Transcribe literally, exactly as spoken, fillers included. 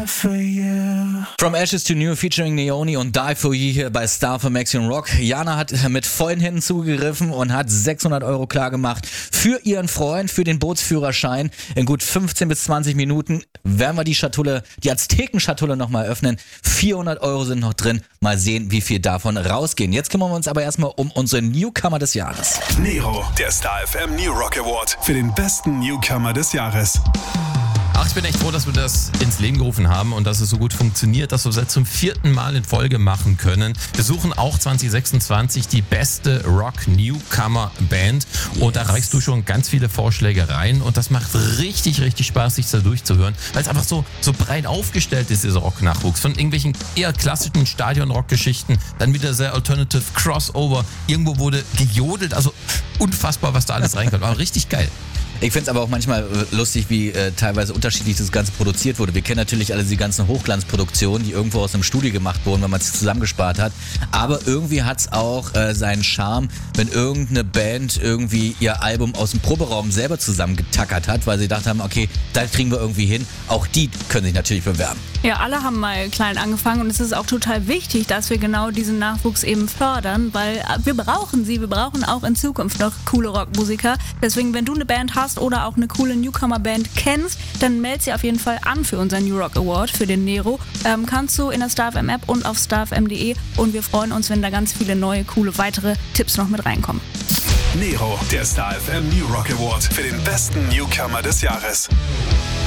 for you. From Ashes to New featuring Neoni und Die for You hier bei Star für Maximum Rock. Jana hat mit vollen Händen zugegriffen und hat sechshundert Euro klar gemacht für ihren Freund, für den Bootsführerschein. In gut fünfzehn bis zwanzig Minuten werden wir die Schatulle, die Azteken-Schatulle nochmal öffnen. vierhundert Euro sind noch drin. Mal sehen, wie viel davon rausgehen. Jetzt kümmern wir uns aber erstmal um unsere Newcomer des Jahres. Nero, der Star F M New Rock Award für den besten Newcomer des Jahres. Ach, ich bin echt froh, dass wir das ins Leben gerufen haben und dass es so gut funktioniert, dass wir es jetzt zum vierten Mal in Folge machen können. Wir suchen auch zwanzig sechsundzwanzig die beste Rock-Newcomer-Band und da reichst du schon ganz viele Vorschläge rein und das macht richtig, richtig Spaß, sich da durchzuhören, weil es einfach so, so breit aufgestellt ist, dieser Rock-Nachwuchs. Von irgendwelchen eher klassischen Stadion-Rock-Geschichten, dann wieder sehr Alternative Crossover, irgendwo wurde gejodelt, also unfassbar, was da alles reinkommt, aber richtig geil. Ich finde es aber auch manchmal lustig, wie äh, teilweise unterschiedlich das Ganze produziert wurde. Wir kennen natürlich alle die ganzen Hochglanzproduktionen, die irgendwo aus einem Studio gemacht wurden, wenn man es zusammengespart hat. Aber irgendwie hat es auch äh, seinen Charme, wenn irgendeine Band irgendwie ihr Album aus dem Proberaum selber zusammengetackert hat, weil sie gedacht haben, okay, da kriegen wir irgendwie hin. Auch die können sich natürlich bewerben. Ja, alle haben mal klein angefangen und es ist auch total wichtig, dass wir genau diesen Nachwuchs eben fördern, weil wir brauchen sie, wir brauchen auch in Zukunft noch coole Rockmusiker. Deswegen, wenn du eine Band hast oder auch eine coole Newcomer-Band kennst, dann meld sie auf jeden Fall an für unseren New Rock Award, für den Nero. Ähm, kannst du in der Star F M App und auf star f m punkt de und wir freuen uns, wenn da ganz viele neue, coole, weitere Tipps noch mit reinkommen. Nero, der Star F M New Rock Award für den besten Newcomer des Jahres.